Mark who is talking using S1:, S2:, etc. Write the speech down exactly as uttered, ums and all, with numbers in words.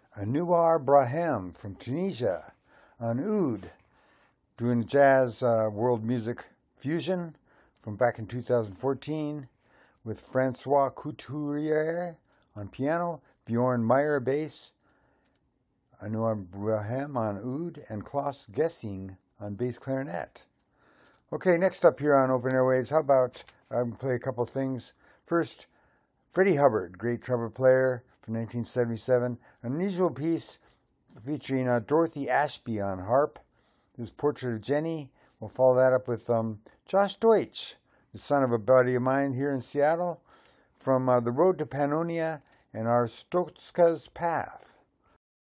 S1: Anouar Brahim from Tunisia on oud, doing jazz uh, world music fusion from back in two thousand fourteen with Francois Couturier on piano, Bjorn Meyer bass, Anouar Brahim on oud, and Klaus Gessing on bass clarinet. Okay, next up here on Open Airwaves, how about I'm going to play a couple things. First, Freddie Hubbard, great trumpet player from nineteen seventy-seven. An unusual piece featuring uh, Dorothy Ashby on harp. This Portrait of Jenny. We'll follow that up with um, Josh Deutsch, the son of a buddy of mine here in Seattle, from uh, The Road to Pannonia and Arstotzka's Path.